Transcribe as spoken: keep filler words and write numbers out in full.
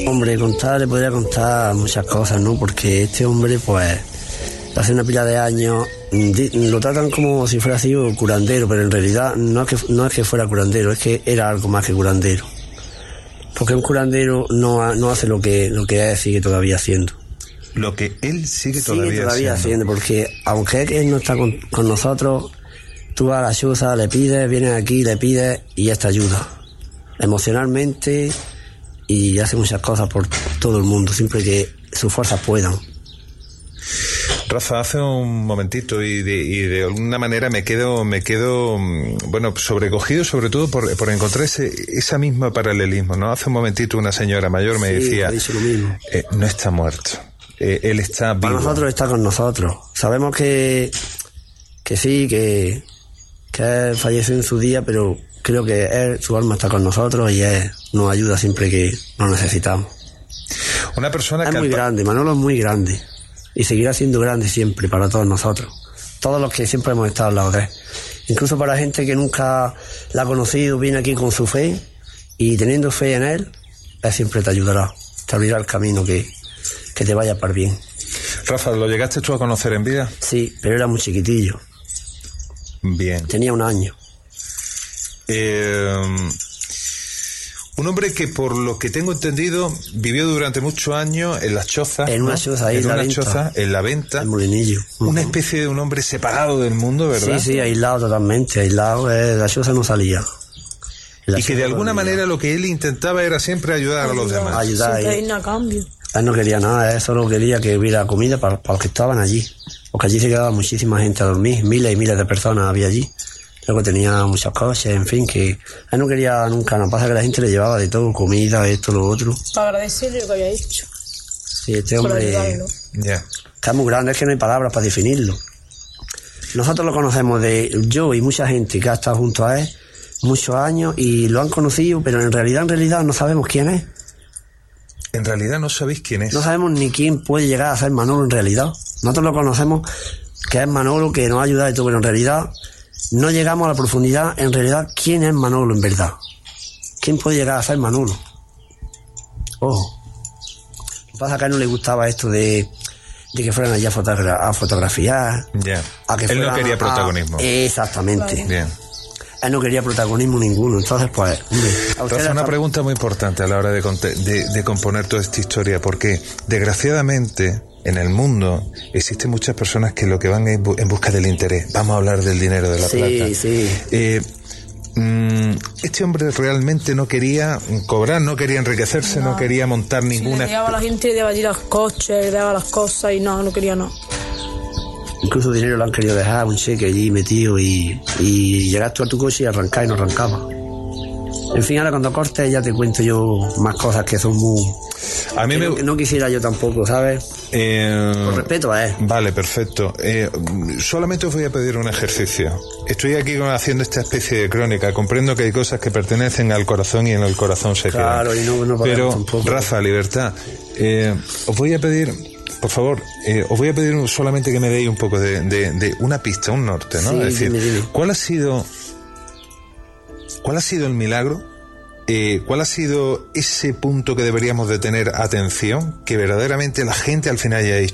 Hombre, contar, le podría contar muchas cosas, ¿no? Porque este hombre, pues, hace una pila de años, lo tratan como si fuera así curandero, pero en realidad no es que, no es que fuera curandero, es que era algo más que curandero. Porque un curandero no, no hace lo que, lo que él sigue todavía haciendo. Lo que él sigue todavía, sigue todavía haciendo. haciendo, porque aunque él no está con, con nosotros, tú vas a la choza, le pides, vienes aquí, le pides y él te ayuda. Emocionalmente, y hace muchas cosas por todo el mundo, siempre que sus fuerzas puedan. Rafa, hace un momentito y de, y de alguna manera me quedo, me quedo, bueno, sobrecogido sobre todo por, por encontrar ese, esa misma paralelismo, ¿no? Hace un momentito una señora mayor me sí, decía, me dice lo mismo. Eh, no está muerto, eh, él está vivo. Para nosotros está con nosotros. Sabemos que, que sí, que, que él falleció en su día, pero creo que él, su alma está con nosotros y él nos ayuda siempre que nos necesitamos. Una persona es que muy pa- grande, Manolo es muy grande. Y seguirá siendo grande siempre para todos nosotros. Todos los que siempre hemos estado al lado de él. Incluso para gente que nunca la ha conocido, viene aquí con su fe y teniendo fe en él, él siempre te ayudará. Te abrirá el camino que, que te vaya para bien. Rafa, ¿lo llegaste tú a conocer en vida? Sí, pero era muy chiquitillo. Bien. Tenía un año. Eh... Un hombre que, por lo que tengo entendido, vivió durante muchos años en las chozas. En una ¿no? choza ahí, en en la una venta. choza, en la venta. En Molinillo. Uh-huh. Una especie de un hombre separado del mundo, ¿verdad? Sí, sí, aislado totalmente, aislado. Eh, la choza no salía. Y que de alguna manera lo que él intentaba era siempre ayudar a los demás. Ayudar. Siempre hay a cambio. Él no quería nada, él solo quería que hubiera comida para, para los que estaban allí. Porque allí se quedaba muchísima gente a dormir, miles y miles de personas había allí. Luego tenía muchos coches, en fin, que él no quería nunca, no pasa que la gente le llevaba de todo, comida, esto, lo otro. Para agradecerle lo que había hecho. Sí, este hombre yeah. está muy grande, es que no hay palabras para definirlo. Nosotros lo conocemos de yo y mucha gente que ha estado junto a él muchos años y lo han conocido, pero en realidad, en realidad no sabemos quién es. En realidad no sabéis quién es. No sabemos ni quién puede llegar a ser Manolo en realidad. Nosotros lo conocemos que es Manolo, que nos ha ayudado y todo, pero en realidad no llegamos a la profundidad, en realidad, quién es Manolo en verdad. ¿Quién puede llegar a ser Manolo? Ojo. Lo que pasa es que a él no le gustaba esto de, de que fueran allá a, fotogra- a fotografiar. Yeah. A que él no fueran quería a- protagonismo. Exactamente. Vale. Bien. Él no quería protagonismo ninguno. Entonces, pues, hombre, a ustedes Rafa, una hasta- pregunta muy importante a la hora de, conte- de, de componer toda esta historia, porque desgraciadamente en el mundo existen muchas personas que lo que van es bu- en busca del interés. Vamos a hablar del dinero, de la Sí, plata. sí. Eh, mm, este hombre realmente no quería cobrar, no quería enriquecerse, no, No. quería montar Si ninguna... le daba a la gente, le daba allí los coches, le daba las cosas y no, no quería nada. Incluso dinero lo han querido dejar, un cheque allí metido y, y llegas tú a tu coche y arrancar y no arrancaba. En fin, ahora cuando cortes ya te cuento yo más cosas que son muy... A mí que me... no, que no quisiera yo tampoco, ¿sabes? Eh, Por respeto a él. Vale, perfecto. Eh, solamente os voy a pedir un ejercicio. Estoy aquí haciendo esta especie de crónica. Comprendo que hay cosas que pertenecen al corazón y en el corazón se Claro, quedan. y no- no podemos Pero, tampoco. Rafa, libertad, eh, os voy a pedir, por favor, eh, os voy a pedir solamente que me deis un poco de, de, de una pista, un norte, ¿no? Sí, es decir, dime, dime. ¿cuál ha sido, cuál ha sido el milagro? Eh, ¿Cuál ha sido ese punto que deberíamos de tener atención? Que verdaderamente la gente al final haya dicho,